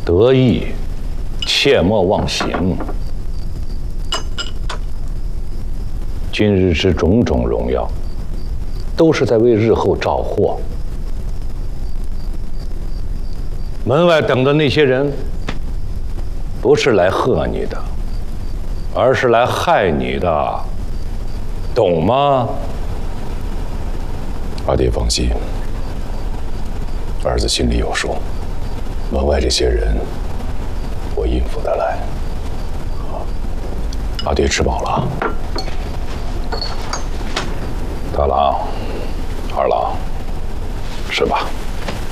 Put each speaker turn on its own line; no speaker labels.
得意，切莫忘形。今日之种种荣耀，都是在为日后找祸。门外等的那些人，不是来贺你的，而是来害你的，懂吗？
阿爹放心，儿子心里有数。门外这些人，我应付得来。阿爹吃饱了。
大郎、二郎，吃吧。